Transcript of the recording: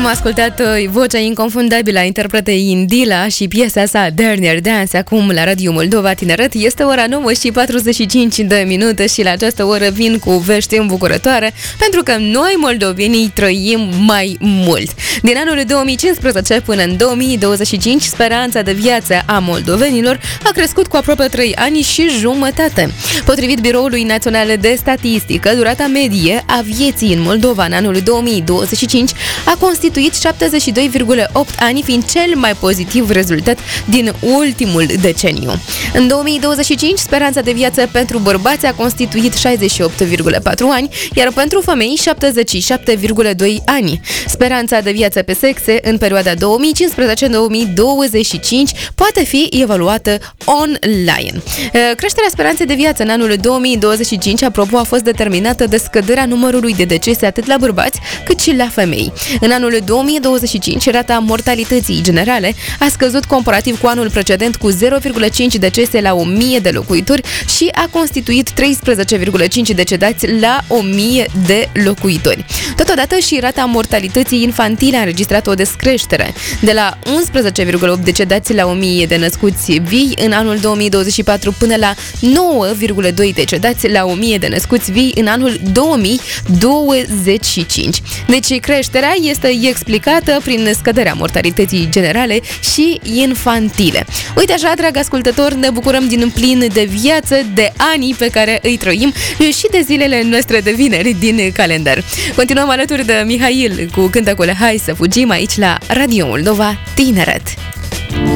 Am ascultat vocea inconfundabilă a interpretei Indila și piesa sa Dernier Dance acum la Radio Moldova Tineret. Este ora 9 și 45 de minute și la această oră vin cu vești îmbucurătoare pentru că noi moldovenii trăim mai mult. Din anul 2015 până în 2025, speranța de viață a moldovenilor a crescut cu aproape 3 ani și jumătate. Potrivit Biroului Național de Statistică, durata medie a vieții în Moldova în anul 2025 a constituit 72,8 ani, fiind cel mai pozitiv rezultat din ultimul deceniu. În 2025, speranța de viață pentru bărbați a constituit 68,4 ani, iar pentru femei 77,2 ani. Speranța de viață pe sexe în perioada 2015-2025 poate fi evaluată online. Creșterea speranței de viață în anul 2025, apropo, a fost determinată de scăderea numărului de decese atât la bărbați cât și la femei. În anul 2025, rata mortalității generale a scăzut comparativ cu anul precedent cu 0,5 decese la 1000 de locuitori și a constituit 13,5 decedați la 1000 de locuitori. Totodată și rata mortalității infantile a înregistrat o descreștere de la 11,8 decedați la 1000 de născuți vii în anul 2024 până la 9,2 decedați la 1000 de născuți vii în anul 2025. Deci creșterea este explicată prin scăderea mortalității generale și infantile. Uite așa, drag ascultător, ne bucurăm din plin de viață, de anii pe care îi trăim și de zilele noastre de vineri din calendar. Continuăm alături de Mihail cu cântecul Hai să fugim aici la Radio Moldova Tineret.